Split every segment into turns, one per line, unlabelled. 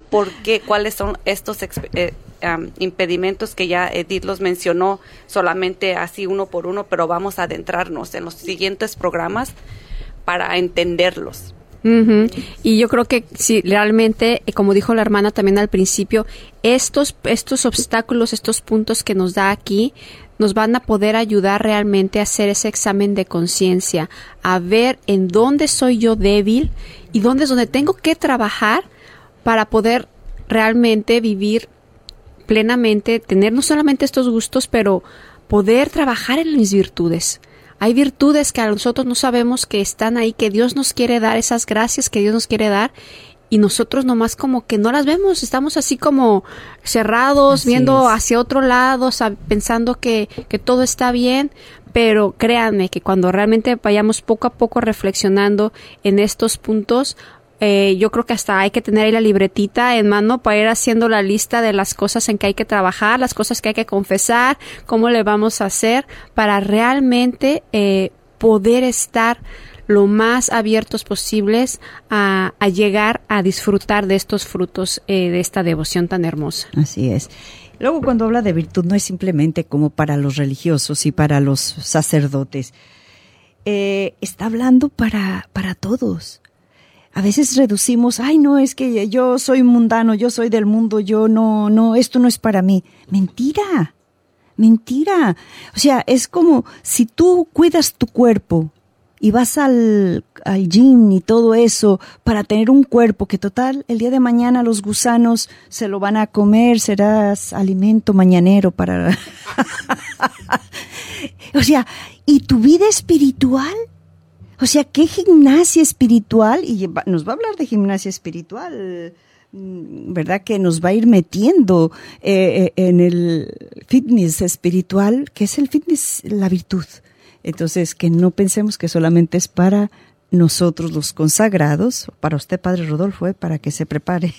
por qué, cuáles son estos impedimentos que ya Edith los mencionó solamente así uno por uno, pero vamos a adentrarnos en los siguientes programas para entenderlos.
Uh-huh. Y yo creo que sí, realmente, como dijo la hermana también al principio, estos obstáculos, estos puntos que nos da aquí, nos van a poder ayudar realmente a hacer ese examen de conciencia, a ver en dónde soy yo débil y dónde es donde tengo que trabajar para poder realmente vivir plenamente, tener no solamente estos gustos, pero poder trabajar en mis virtudes. Hay virtudes que a nosotros no sabemos que están ahí, que Dios nos quiere dar, esas gracias que Dios nos quiere dar, y nosotros nomás como que no las vemos, estamos así como cerrados, así viendo hacia otro lado, pensando que todo está bien, pero créanme que cuando realmente vayamos poco a poco reflexionando en estos puntos, yo creo que hasta hay que tener ahí la libretita en mano para ir haciendo la lista de las cosas en que hay que trabajar, las cosas que hay que confesar, cómo le vamos a hacer para realmente poder estar lo más abiertos posibles a llegar a disfrutar de estos frutos de esta devoción tan hermosa.
Así es. Luego, cuando habla de virtud, no es simplemente como para los religiosos y para los sacerdotes. Está hablando para todos. A veces reducimos, ay, no, es que yo soy mundano, yo soy del mundo, yo no, esto no es para mí. Mentira. O sea, es como si tú cuidas tu cuerpo y vas al gym y todo eso para tener un cuerpo que total, el día de mañana los gusanos se lo van a comer, serás alimento mañanero para... O sea, ¿y tu vida espiritual? O sea, ¿qué gimnasia espiritual? Y nos va a hablar de gimnasia espiritual, ¿verdad? Que nos va a ir metiendo en el fitness espiritual, que es el fitness, la virtud. Entonces, que no pensemos que solamente es para nosotros los consagrados, para usted, Padre Rodolfo, para que se prepare,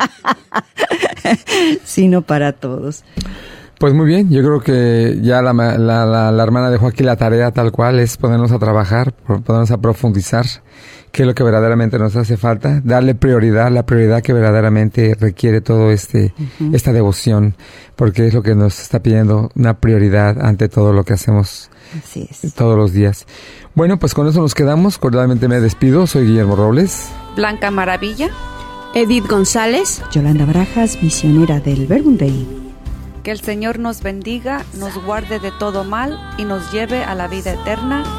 sino para todos.
Pues muy bien, yo creo que ya la hermana dejó aquí la tarea tal cual, es ponernos a trabajar, ponernos a profundizar qué es lo que verdaderamente nos hace falta, darle prioridad, la prioridad que verdaderamente requiere todo esta devoción, porque es lo que nos está pidiendo una prioridad ante todo lo que hacemos.
Así es.
Todos los días. Bueno, pues con eso nos quedamos, cordialmente me despido, soy Guillermo Robles.
Blanca Maravilla.
Edith González.
Yolanda Barajas, misionera del Verbum Dei.
Que el Señor nos bendiga, nos guarde de todo mal y nos lleve a la vida eterna.